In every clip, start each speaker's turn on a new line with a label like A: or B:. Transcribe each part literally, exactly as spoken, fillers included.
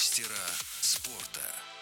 A: Мастера спорта.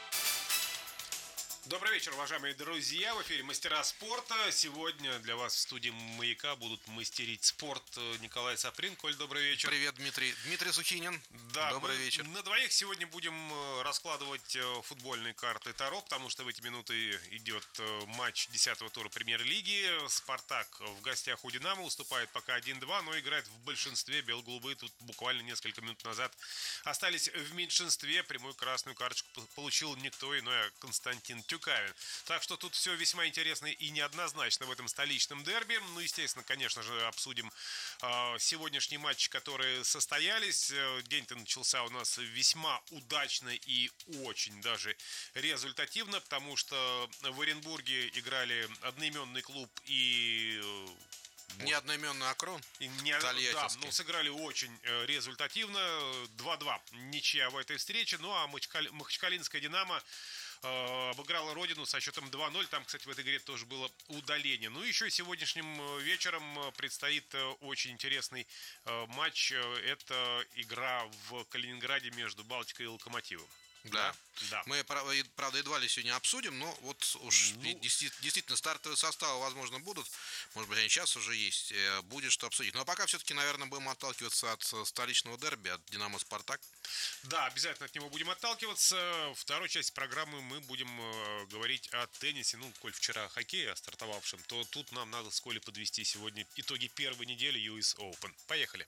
B: Добрый вечер, уважаемые друзья. В эфире «Мастера спорта». Сегодня для вас в студии «Маяка» будут мастерить спорт Николай Саприн. Коль, добрый вечер.
C: Привет, Дмитрий. Дмитрий Сухинин.
B: Да,
C: добрый
B: мы
C: вечер.
B: На двоих сегодня будем раскладывать футбольные карты Таро, потому что в эти минуты идет матч десятого тура премьер-лиги. «Спартак» в гостях у «Динамо» уступает пока один-два, но играет в большинстве. Бело-голубые тут буквально несколько минут назад остались в меньшинстве. Прямую красную карточку получил никто иной, а Константин Тюкавин. Так что тут все весьма интересно и неоднозначно в этом столичном дерби. Ну, естественно, конечно же, обсудим э, сегодняшние матчи, которые состоялись. День-то начался у нас весьма удачно и очень даже результативно, потому что в Оренбурге играли одноименный клуб и...
C: Не одноименный Акрон.
B: Не, да, ну, сыграли очень э, результативно. два-два ничья в этой встрече. Ну, а Махачкал... Махачкалинская «Динамо» э, обыграла Родину со счетом два-ноль. Там, кстати, в этой игре тоже было удаление. Ну, еще сегодняшним вечером предстоит очень интересный э, матч. Это игра в Калининграде между «Балтикой» и «Локомотивом».
C: Да.
B: да.
C: Мы, правда, едва ли сегодня обсудим, но вот уж ну, действительно стартовые составы, возможно, будут. Может быть, они сейчас уже есть. Будет что обсудить. Но пока все-таки, наверное, будем отталкиваться от столичного дерби, от «Динамо» «Спартак».
B: Да, обязательно от него будем отталкиваться. Второй часть программы мы будем э, говорить о теннисе. Ну, коль вчера хоккей стартовавшем, то тут нам надо с Колей подвести сегодня итоги первой недели ю эс Open. Поехали.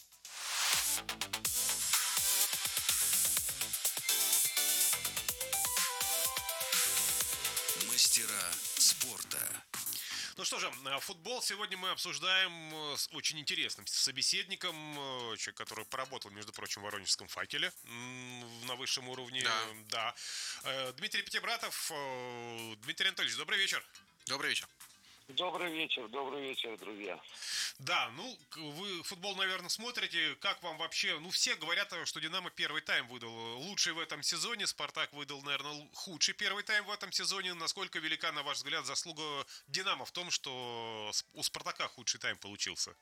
A: Мастера спорта.
B: Ну что же, футбол сегодня мы обсуждаем с очень интересным собеседником, человек, который поработал, между прочим, в Воронежском «Факеле» на высшем уровне.
C: Да.
B: Да. Дмитрий Пятибратов. Дмитрий Анатольевич, добрый вечер.
C: Добрый вечер.
D: Добрый вечер, добрый вечер, друзья.
B: Да, ну, вы футбол, наверное, смотрите. Как вам вообще? Ну, все говорят, что «Динамо» первый тайм выдал лучший в этом сезоне. «Спартак» выдал, наверное, худший первый тайм в этом сезоне. Насколько велика, на ваш взгляд, заслуга «Динамо» в том, что у «Спартака» худший тайм получился?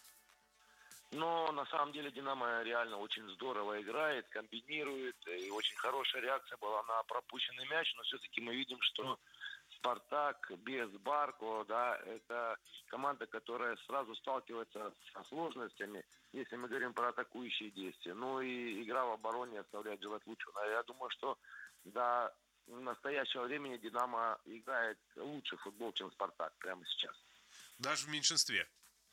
D: Но на самом деле «Динамо» реально очень здорово играет, комбинирует. И очень хорошая реакция была на пропущенный мяч. Но все-таки мы видим, что «Спартак» без Барко, да, это команда, которая сразу сталкивается со сложностями, если мы говорим про атакующие действия. Ну и игра в обороне оставляет желать лучшего. Я думаю, что до настоящего времени «Динамо» играет лучше футбол, чем «Спартак» прямо сейчас.
B: Даже в меньшинстве?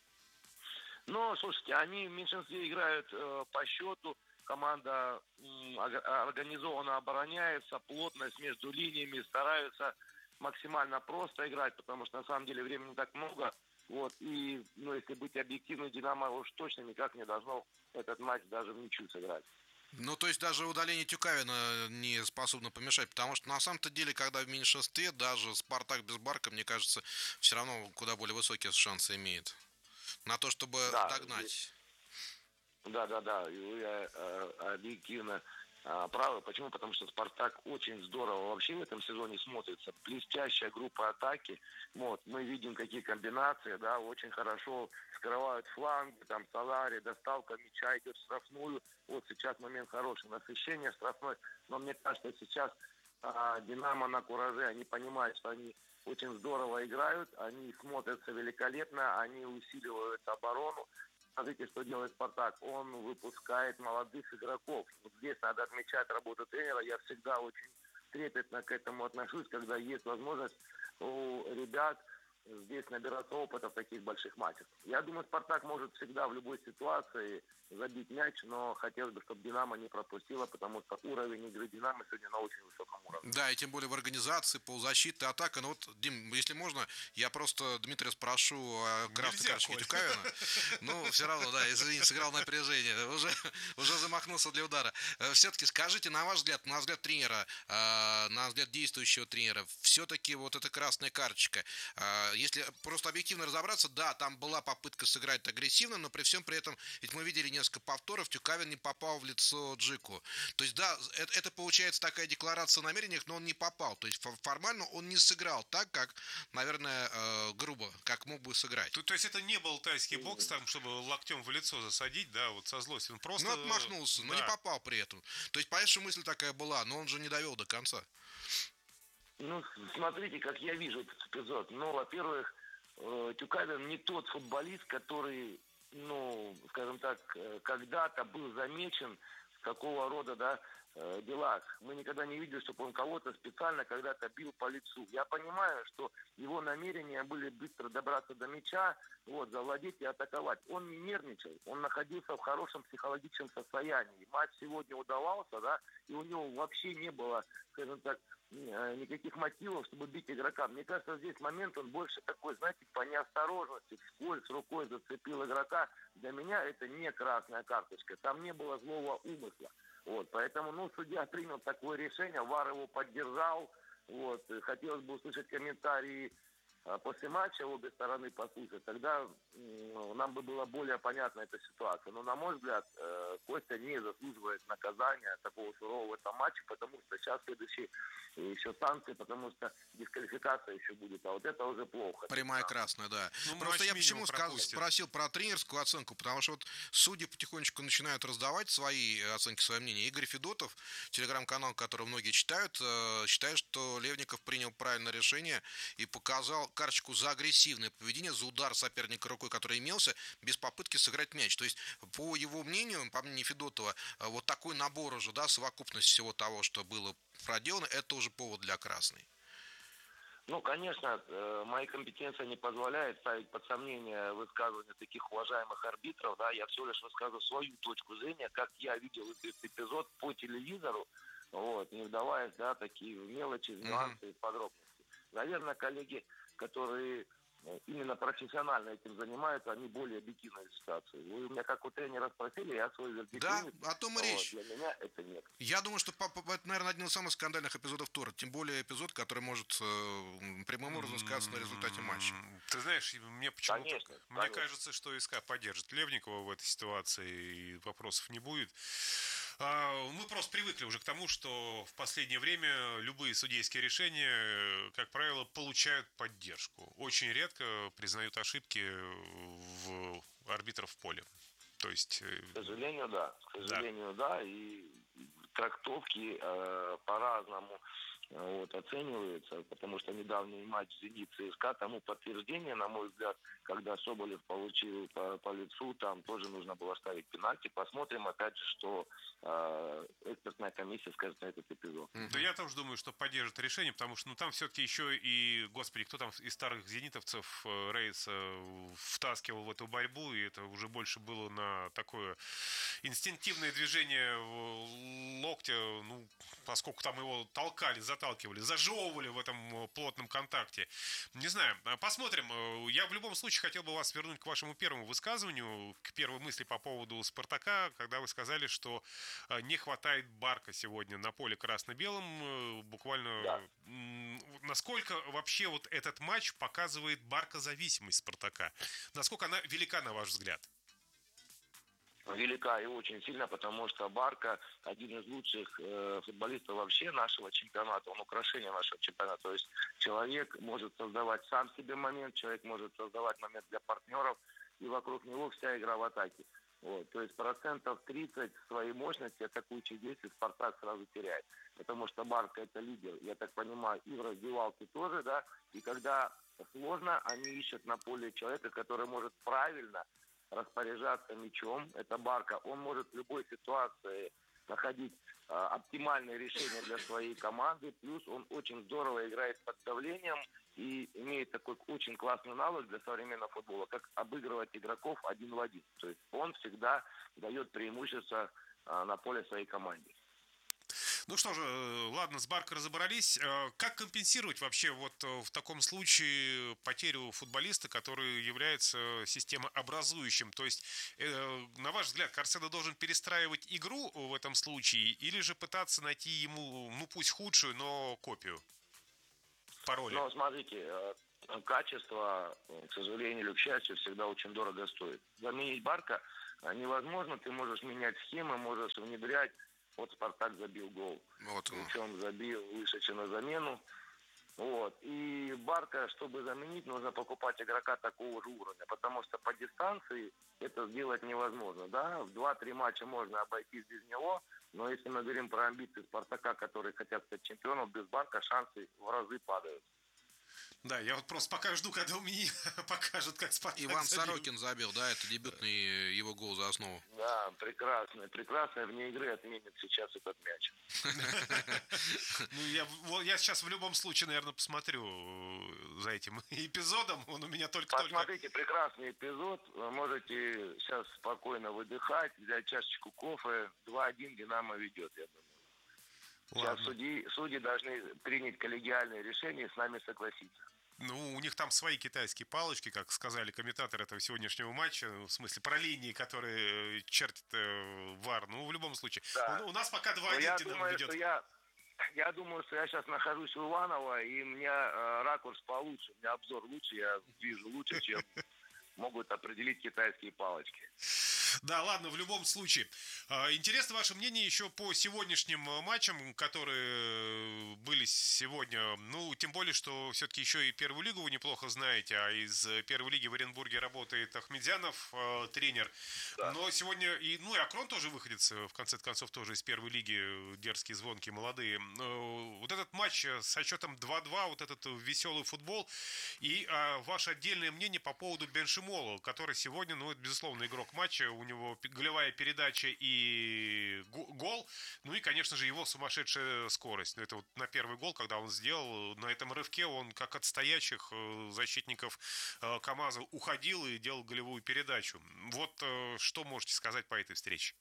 D: Ну, слушайте, они в меньшинстве играют э, по счету. Команда э, организованно обороняется, плотность между линиями, стараются максимально просто играть, потому что на самом деле времени не так много. Вот, и, ну, если быть объективным, «Динамо» уж точно никак не должно этот матч даже в ничью сыграть.
C: Ну, то есть даже удаление Тюкавина не способно помешать, потому что на самом-то деле, когда в меньшинстве, даже «Спартак» без Барка, мне кажется, все равно куда более высокие шансы имеет на то, чтобы да, догнать.
D: Да, да, да, и вы э, объективно э, правы. Почему? Потому что «Спартак» очень здорово вообще в этом сезоне смотрится. Блестящая группа атаки. Вот, мы видим, какие комбинации, да, очень хорошо скрывают фланги, там Солари, доставка мяча идет в штрафную. Вот сейчас момент хороший, насыщение штрафной. Но мне кажется, сейчас э, «Динамо» на кураже, они понимают, что они очень здорово играют, они смотрятся великолепно, они усиливают оборону. Смотрите, что делает «Спартак». Он выпускает молодых игроков. Вот здесь надо отмечать работу тренера. Я всегда очень трепетно к этому отношусь, когда есть возможность у ребят здесь набираться опыта в таких больших матчах. Я думаю, «Спартак» может всегда в любой ситуации забить мяч, но хотелось бы, чтобы «Динамо» не пропустила, потому что уровень игры «Динамо» сегодня на очень высоком уровне.
C: Да, и тем более в организации, полузащиты, атака. Ну вот, Дим, если можно, я просто Дмитрия спрошу о красной карточке Тюкавина. Ну, все равно, да, извини, сыграл напряжение, уже, уже замахнулся для удара. Все-таки скажите, на ваш взгляд, на взгляд тренера, на взгляд действующего тренера, все-таки вот эта красная карточка, если просто объективно разобраться, да, там была попытка сыграть агрессивно, но при всем при этом, ведь мы видели несколько повторов, Тюкавин не попал в лицо Джику. То есть, да, это, это получается такая декларация о намерениях, но он не попал. То есть, формально он не сыграл так, как, наверное, э, грубо, как мог бы сыграть.
B: То, то есть, это не был тайский бокс, там, чтобы локтем в лицо засадить, да, вот со злости. Он просто...
C: Ну, отмахнулся,
B: да.
C: но не попал при этом. То есть, понятно, мысль такая была, но он же не довел до конца.
D: Ну, смотрите, как я вижу этот эпизод. Ну, во-первых, Тюкавин не тот футболист, который, ну, скажем так, когда-то был замечен в какого рода, да, делах. Мы никогда не видели, чтобы он кого-то специально когда-то бил по лицу. Я понимаю, что его намерения были быстро добраться до мяча, вот, завладеть и атаковать. Он не нервничал, он находился в хорошем психологическом состоянии. Матч сегодня удавался, да, и у него вообще не было, скажем так, никаких мотивов, чтобы бить игрока. Мне кажется, здесь момент, он больше такой, знаете, по неосторожности, вскользь рукой зацепил игрока. Для меня это не красная карточка, там не было злого умысла. Вот, поэтому, ну, судья принял такое решение, ВАР его поддержал. Вот, хотелось бы услышать комментарии а, после матча, обе стороны послушать. Тогда ну, нам бы была более понятна эта ситуация. Но, на мой взгляд, э, Костя не заслуживает наказания такого сурового в этом матче, потому что сейчас следующие еще санкции, потому что дисквалификация еще будет, а вот это уже плохо.
C: Прямая красная, да.
B: Ну,
C: Просто я почему
B: пропустит.
C: спросил про тренерскую оценку, потому что вот судьи потихонечку начинают раздавать свои оценки, свои мнения. Игорь Федотов, телеграм-канал, который многие читают, считает, что Левников принял правильное решение и показал карточку за агрессивное поведение, за удар соперника рукой, который имелся, без попытки сыграть мяч. То есть, по его мнению, по мнению Федотова, вот такой набор уже, да, совокупность всего того, что было проделано, это уже повод для красной.
D: Ну, конечно, моя компетенция не позволяет ставить под сомнение высказывания таких уважаемых арбитров, да, я всего лишь высказываю свою точку зрения, как я видел этот эпизод по телевизору, вот, не вдаваясь, да, такие мелочи, нюансы и подробности. Наверное, коллеги, которые именно профессионально этим занимаются, они более объективны в ситуации. Вы у меня как у тренера спросили, я свой вердикт.
C: Да, о том и речь.
D: Для меня это нет.
C: Я думаю, что это, наверное, один из самых скандальных эпизодов тура. Тем более эпизод, который может э, прямым образом сказаться на результате матча.
B: Ты знаешь, мне почему-то...
D: Конечно,
B: мне
D: конечно.
B: кажется, что СКА поддержит Левникова в этой ситуации, и вопросов не будет. Мы просто привыкли уже к тому, что в последнее время любые судейские решения, как правило, получают поддержку. Очень редко признают ошибки в арбитров в поле. То есть...
D: К сожалению, да. К сожалению, да. да. И трактовки э, по-разному вот, оцениваются, потому что недавний матч «Зенит-ЦСКА» тому подтверждение, на мой взгляд, когда Соболев получил по, по лицу, там тоже нужно было ставить пенальти. Посмотрим, опять же, что э, экспертная комиссия скажет на этот эпизод.
B: Да я тоже думаю, что поддержит решение, потому что ну, там все-таки еще и, господи, кто там из старых зенитовцев Рейса втаскивал в эту борьбу, и это уже больше было на такое инстинктивное движение локтя, ну, поскольку там его толкали, заталкивали, зажевывали в этом плотном контакте. Не знаю, посмотрим. Я в любом случае хотел бы вас вернуть к вашему первому высказыванию, к первой мысли по поводу «Спартака», когда вы сказали, что не хватает Барка сегодня на поле красно-белом. Буквально
D: да.
B: Насколько вообще вот этот матч показывает баркозависимость «Спартака»? Насколько она велика, на ваш взгляд?
D: Велика и очень сильно, потому что Барка один из лучших э, футболистов вообще нашего чемпионата, он украшение нашего чемпионата. То есть человек может создавать сам себе момент, человек может создавать момент для партнеров, и вокруг него вся игра в атаке. Вот. То есть процентов тридцать своей мощности атакующих действий «Спартак» сразу теряет. Потому что Барка это лидер, я так понимаю, и в раздевалке тоже, да, и когда сложно, они ищут на поле человека, который может правильно распоряжаться мячом. Это Барка. Он может в любой ситуации находить э, оптимальные решения для своей команды. Плюс он очень здорово играет под давлением и имеет такой очень классный навык для современного футбола, как обыгрывать игроков один в один. То есть он всегда дает преимущество э, на поле своей команде.
B: Ну что же, ладно, с Баркой разобрались. Как компенсировать вообще вот в таком случае потерю футболиста, который является системообразующим? То есть, на ваш взгляд, Карседо должен перестраивать игру в этом случае или же пытаться найти ему, ну пусть худшую, но копию по роли?
D: Ну, смотрите, качество, к сожалению или к счастью, всегда очень дорого стоит. Заменить Барка невозможно, ты можешь менять схемы, можешь внедрять. Вот Спартак забил гол.
C: Вот он.
D: Причем забил, вышедший на замену. Вот. И Барка, чтобы заменить, нужно покупать игрока такого же уровня, потому что по дистанции это сделать невозможно. Да? В два-три матча можно обойтись без него, но если мы говорим про амбиции Спартака, которые хотят стать чемпионом, без Барка шансы в разы падают.
B: Да, я вот просто пока жду, когда у меня покажут, как Спартак
C: Иван
B: забил.
C: Сорокин забил, да, это дебютный его гол за основу.
D: Да, прекрасно, прекрасно. Вне игры отменит сейчас этот мяч.
B: Ну, я, вот, я сейчас в любом случае, наверное, посмотрю за этим эпизодом. Он у меня только-только...
D: Посмотрите, прекрасный эпизод. Вы можете сейчас спокойно выдыхать, взять чашечку кофе. два-один Динамо ведет, я думаю. Сейчас
B: Ладно.
D: судьи, судьи должны принять коллегиальное решение и с нами согласиться.
B: Ну, у них там свои китайские палочки, как сказали комментаторы этого сегодняшнего матча, в смысле, про линии, которые чертит э, ВАР. Ну, в любом случае.
D: Да.
B: У, у нас пока
D: Но
B: два-один
D: я
B: Динамо
D: думаю,
B: ведет.
D: что я, я думаю, что я сейчас нахожусь у Иванова, и у меня э, ракурс получше, у меня обзор лучше, я вижу лучше, чем могут определить китайские палочки.
B: Да, ладно, в любом случае. Интересно ваше мнение еще по сегодняшним матчам, которые были сегодня. Ну, тем более, что все-таки еще и первую лигу вы неплохо знаете, а из первой лиги в Оренбурге работает Ахмедзянов, тренер. Да. Но сегодня, и, ну и Акрон тоже выходит, в конце концов, тоже из первой лиги, дерзкие, звонкие, молодые. Вот этот матч со счетом два-два, вот этот веселый футбол, и а, ваше отдельное мнение по поводу Беншимола, который сегодня, ну, это, безусловно, игрок матча, у него голевая передача и гол, ну и, конечно же, его сумасшедшая скорость. Это вот на первый гол, когда он сделал, на этом рывке он, как от стоячих защитников КамАЗа, уходил и делал голевую передачу. Вот что можете сказать по этой встрече?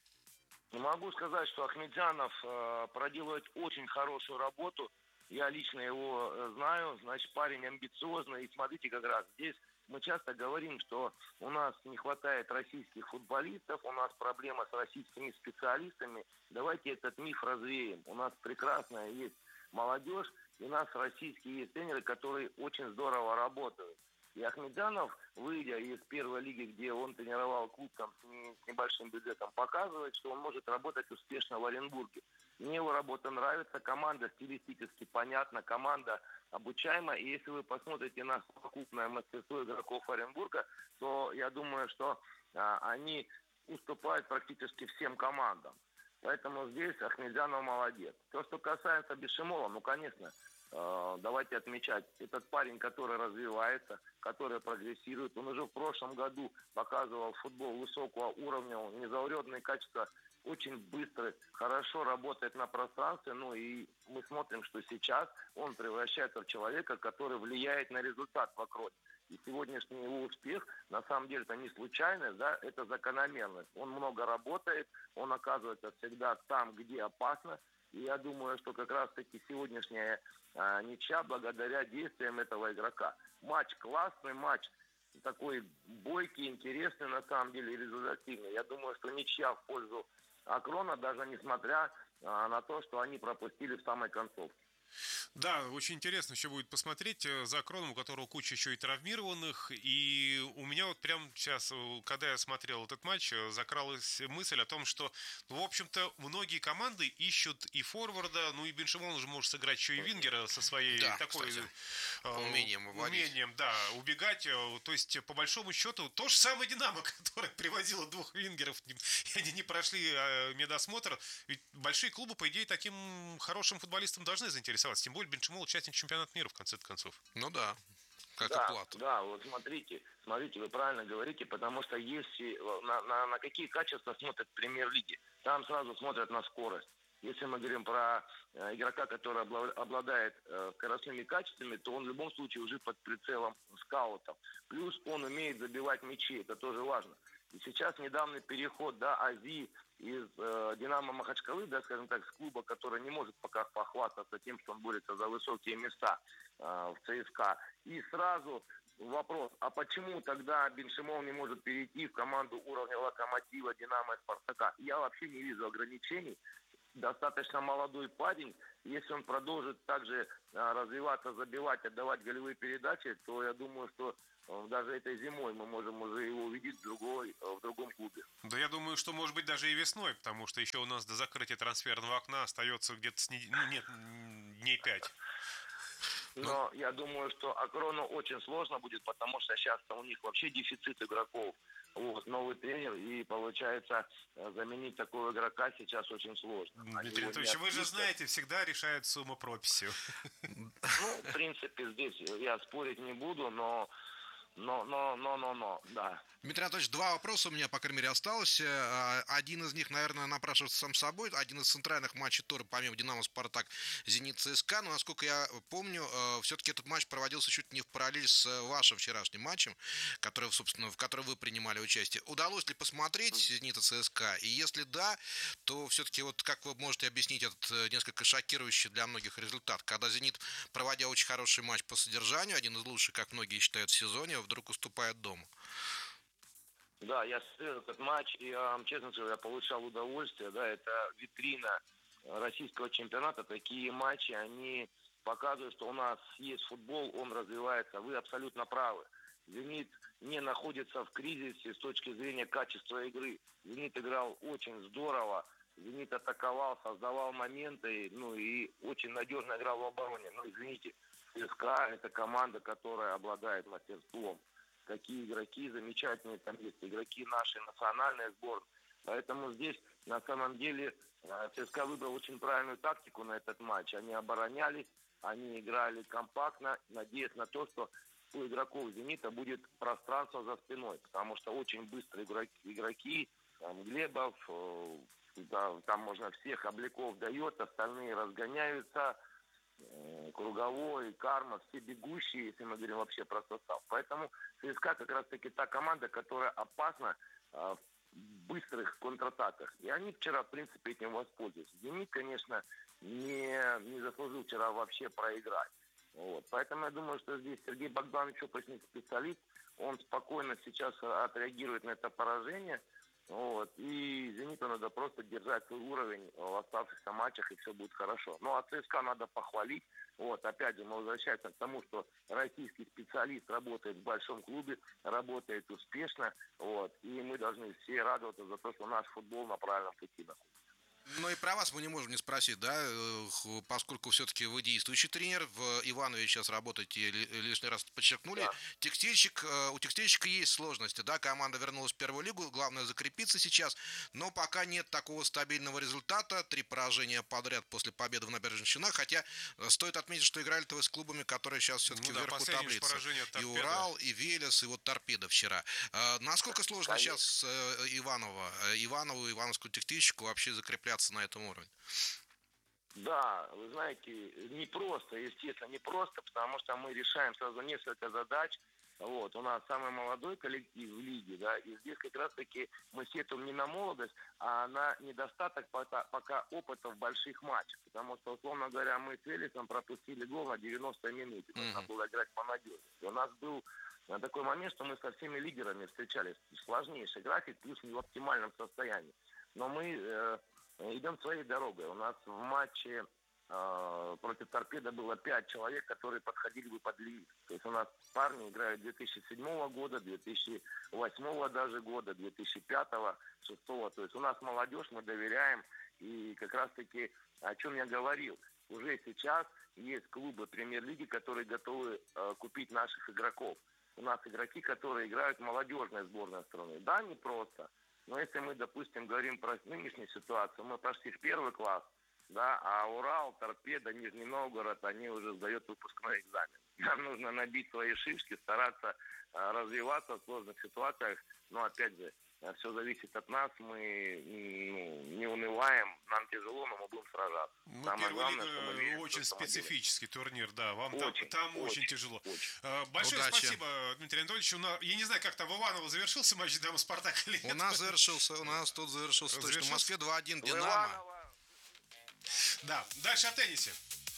D: Могу сказать, что Ахмедзянов проделывает очень хорошую работу. Я лично его знаю, значит, парень амбициозный. И смотрите, как раз здесь мы часто говорим, что у нас не хватает российских футболистов, у нас проблема с российскими специалистами. Давайте этот миф развеем. У нас прекрасная есть молодежь, и у нас российские есть тренеры, которые очень здорово работают. И Ахмедзянов, выйдя из первой лиги, где он тренировал клуб там, с небольшим бюджетом, показывает, что он может работать успешно в Оренбурге. Мне его работа нравится, команда стилистически понятна, команда обучаема. И если вы посмотрите на совокупное мастерство игроков Оренбурга, то я думаю, что а, они уступают практически всем командам. Поэтому здесь Ахмедзянов молодец. То, что касается Беншимола, ну, конечно, э, давайте отмечать, этот парень, который развивается, который прогрессирует, он уже в прошлом году показывал футбол высокого уровня, незаурядные качества, очень быстрый, хорошо работает на пространстве, ну и мы смотрим, что сейчас он превращается в человека, который влияет на результат вокруг. И сегодняшний его успех, на самом деле, это не случайность, да, это закономерность. Он много работает, он оказывается всегда там, где опасно. И я думаю, что как раз-таки сегодняшняя а, ничья благодаря действиям этого игрока. Матч классный, матч такой бойкий, интересный, на самом деле, и результативный. Я думаю, что ничья в пользу Акрона, даже несмотря а, на то, что они пропустили в самой концовке.
B: Да, очень интересно еще будет посмотреть за Акроном, у которого куча еще и травмированных. И у меня вот прямо сейчас, когда я смотрел этот матч, закралась мысль о том, что, ну, в общем-то, многие команды ищут и форварда, ну и Беншимол уже может сыграть еще и вингера со своей
C: да,
B: такой
C: кстати,
B: э,
C: умением,
B: умением, да, убегать. То есть, по большому счету, то же самое Динамо, которое привозило двух вингеров, и они не прошли медосмотр. Ведь большие клубы, по идее, таким хорошим футболистам должны заинтересоваться. Тем более Беншимол участник чемпионата мира, в конце концов.
C: Ну да, как
D: да,
C: оплата.
D: Да, вот смотрите, смотрите, вы правильно говорите, потому что если на, на, на какие качества смотрят в премьер-лиге, там сразу смотрят на скорость. Если мы говорим про э, игрока, который обладает э, скоростными качествами, то он в любом случае уже под прицелом скаутов. Плюс он умеет забивать мячи, это тоже важно. И сейчас недавний переход, да, Ази из э, Динамо Махачкалы, да, скажем так, с клуба, который не может пока похвастаться тем, что он борется за высокие места э, в ЦСКА. И сразу вопрос, а почему тогда Беншимол не может перейти в команду уровня Локомотива, Динамо и Спартака? Я вообще не вижу ограничений. достаточно молодой парень. Если он продолжит также а, развиваться, забивать, отдавать голевые передачи, то я думаю, что а, даже этой зимой мы можем уже его увидеть в, другой, а, в другом клубе.
B: Да я думаю, что может быть даже и весной, потому что еще у нас до закрытия трансферного окна остается где-то с нед... ну, нет, дней пять.
D: Но я думаю, что Акрону очень сложно будет, потому что сейчас у них вообще дефицит игроков. Вот, новый тренер, и получается заменить такого игрока сейчас очень сложно.
B: Дмитрий Анатольевич, вы же знаете, всегда решает сумма прописью.
D: Ну, в принципе, здесь я спорить не буду, но но, но, но, но, но, да.
C: Дмитрий Анатольевич, два вопроса у меня, по крайней мере, осталось. Один из них, наверное, напрашивается сам собой. Один из центральных матчей тура, помимо «Динамо», «Спартак», «Зенит», «ЦСКА». Но, насколько я помню, все-таки этот матч проводился чуть не в параллель с вашим вчерашним матчем, который, собственно, в котором вы принимали участие. Удалось ли посмотреть «Зенит» и «ЦСКА»? И если да, то все-таки вот как вы можете объяснить этот несколько шокирующий для многих результат, когда «Зенит», проводя очень хороший матч по содержанию, один из лучших, как многие считают, в сезоне, вдруг уступает дома?
D: Да, я смотрел этот матч, и я вам честно скажу, я получал удовольствие, да, это витрина российского чемпионата, такие матчи, они показывают, что у нас есть футбол, он развивается, вы абсолютно правы. «Зенит» не находится в кризисе с точки зрения качества игры. «Зенит» играл очень здорово, «Зенит» атаковал, создавал моменты, ну и очень надежно играл в обороне. Но извините, ЦСКА – это команда, которая обладает мастерством. Какие игроки замечательные там есть, игроки нашей национальной сборной. Поэтому здесь на самом деле ЦСКА выбрал очень правильную тактику на этот матч. Они оборонялись, они играли компактно, надеясь на то, что у игроков «Зенита» будет пространство за спиной, потому что очень быстрые игроки, игроки там, Глебов, да, там можно всех Обликов дает, остальные разгоняются, Круговой, Карма, все бегущие, если мы говорим вообще про состав. Поэтому ЦСКА как раз-таки та команда, которая опасна а, в быстрых контратаках. И они вчера, в принципе, этим воспользовались. «Зенит», конечно, не, не заслужил вчера вообще проиграть. Вот. Поэтому я думаю, что здесь Сергей Богданович опытный специалист. Он спокойно сейчас отреагирует на это поражение. Вот. И «Зениту» надо просто держать свой уровень в оставшихся матчах, и все будет хорошо. Ну, а ЦСКА надо похвалить. Вот, опять же, мы возвращаемся к тому, что российский специалист работает в большом клубе, работает успешно. Вот. И мы должны все радоваться за то, что наш футбол на правильном пути находится.
C: Ну и про вас мы не можем не спросить, да, поскольку все-таки вы действующий тренер, в Иванове сейчас работаете, лишний раз подчеркнули. Да. Текстильщик, у текстильщика есть сложности, да, команда вернулась в первую лигу, главное закрепиться сейчас, но пока нет такого стабильного результата, три поражения подряд после победы в Набережных Челнах, хотя стоит отметить, что играли-то вы с клубами, которые сейчас все-таки ну, вверху да, таблицы. И Урал, и Велес, и вот Торпедо вчера. А, насколько сложно Конечно. сейчас Иваново, Иванову, Ивановскому текстильщику вообще закрепляться на этом уровне?
D: Да, вы знаете, не просто, естественно, не просто, потому что мы решаем сразу несколько задач. Вот, у нас самый молодой коллектив в лиге, да, и здесь как раз-таки мы сетуем не на молодость, а на недостаток пока, пока опыта в больших матчах. Потому что, условно говоря, мы с Велесом пропустили гол на девяностой минуте, mm-hmm. нужно было играть по надежности. У нас был такой момент, что мы со всеми лидерами встречались. Сложнейший график, плюс не в оптимальном состоянии. Но мы э, идем своей дорогой. У нас в матче э, против «Торпедо» было пять человек, которые подходили бы под лимит. То есть у нас парни играют две тысячи седьмого года, две тысячи восьмого даже года, две тысячи пятого, две тысячи шестого. То есть у нас молодежь, мы доверяем. И как раз-таки, о чем я говорил, уже сейчас есть клубы премьер-лиги, которые готовы э, купить наших игроков. У нас игроки, которые играют в молодежной сборной страны. Да, не просто. Но если мы, допустим, говорим про нынешнюю ситуацию, мы прошли в первый класс, да, а Урал, Торпедо, Нижний Новгород, они уже сдают выпускной экзамен. Нам нужно набить свои шишки, стараться а, развиваться в сложных ситуациях. Но, опять же, все зависит от нас, мы ну, не унываем, нам тяжело, но мы будем сражаться.
B: Ну, Самое главное, что мы верим, очень что специфический турнир, да, вам очень, там, там очень, очень тяжело. Очень. Большое Удачи. Спасибо, Дмитрий Анатольевич. Я не знаю, как там в Иваново завершился матч «Динамо» «Спартак» или нет.
C: У нас завершился, у нас тут завершился, завершился? точно. В Москве два один «Динамо».
B: Да, дальше о теннисе.